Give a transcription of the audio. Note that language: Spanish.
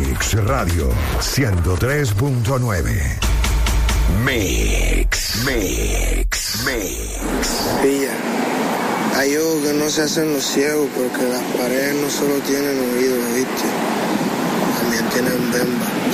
Mix Radio 103.9. Mix. Pilla, hay ojos que no se hacen los ciegos porque las paredes no solo tienen oídos, ¿viste? También tienen bemba.